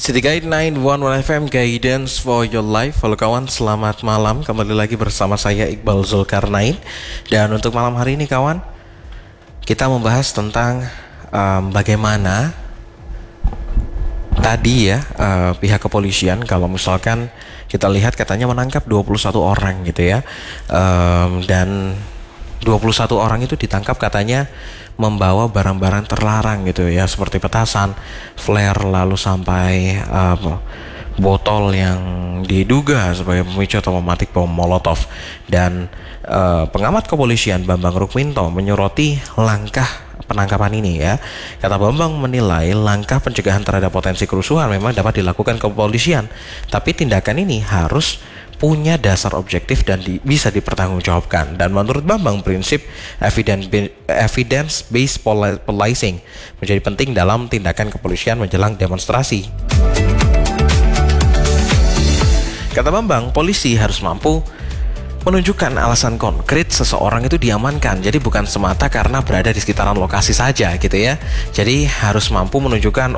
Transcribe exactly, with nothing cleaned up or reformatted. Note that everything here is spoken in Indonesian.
City Guide sembilan satu satu F M, Guidance for Your Life. Halo kawan, selamat malam. Kembali lagi bersama saya Iqbal Zulkarnain. Dan untuk malam hari ini kawan, kita membahas tentang um, bagaimana tadi ya uh, pihak kepolisian, kalau misalkan kita lihat katanya menangkap dua puluh satu orang gitu ya, um, dan dua puluh satu orang itu ditangkap katanya membawa barang-barang terlarang gitu ya, seperti petasan, flare, lalu sampai uh, botol yang diduga sebagai pemicu atau mematik bom molotov. Dan uh, pengamat kepolisian Bambang Rukminto menyoroti langkah penangkapan ini ya. Kata Bambang menilai langkah pencegahan terhadap potensi kerusuhan memang dapat dilakukan kepolisian, tapi tindakan ini harus punya dasar objektif dan di, bisa dipertanggungjawabkan. Dan menurut Bambang, prinsip evidence evidence based policing menjadi penting dalam tindakan kepolisian menjelang demonstrasi. Kata Bambang, polisi harus mampu menunjukkan alasan konkret seseorang itu diamankan. Jadi bukan semata karena berada di sekitaran lokasi saja gitu ya. Jadi harus mampu menunjukkan